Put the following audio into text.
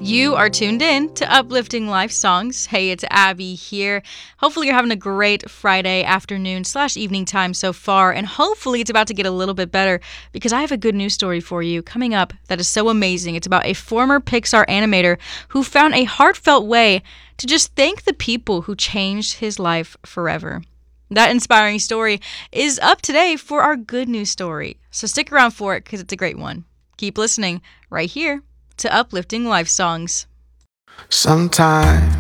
You are tuned in to Uplifting Life Songs. Hey, it's Abby here. Hopefully you're having a great Friday afternoon/evening time so far, and hopefully it's about to get a little bit better because I have a good news story for you coming up that is so amazing. It's about a former Pixar animator who found a heartfelt way to just thank the people who changed his life forever. That inspiring story is up today for our good news story. So stick around for it because it's a great one. Keep listening right here to Uplifting Life Songs. Sometimes